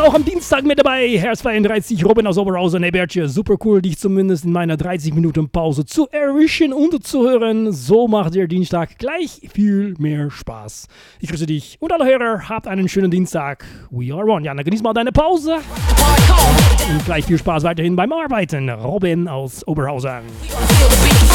auch am Dienstag mit dabei. Herz 32, Robin aus Oberhausen. Hey Bertje, super cool, dich zumindest in meiner 30 Minuten Pause zu erwischen und zu hören. So macht der Dienstag gleich viel mehr Spaß. Ich grüße dich und alle Hörer, habt einen schönen Dienstag. We are one. Ja, dann genieß mal deine Pause. Und gleich viel Spaß weiterhin beim Arbeiten. Robin aus Oberhausen.